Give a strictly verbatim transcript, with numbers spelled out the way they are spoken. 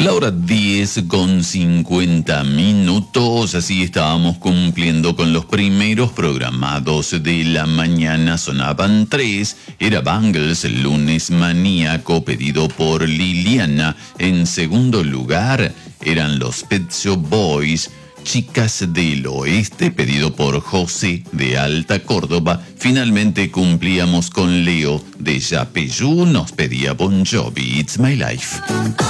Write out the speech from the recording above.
La hora diez con cincuenta minutos, así estábamos cumpliendo con los primeros programados de la mañana. Sonaban tres, era Bangles, Lunes Maníaco, pedido por Liliana. En segundo lugar, eran los Pet Shop Boys, Chicas del Oeste, pedido por José de Alta Córdoba. Finalmente cumplíamos con Leo de Yapeyú, nos pedía Bon Jovi, It's My Life.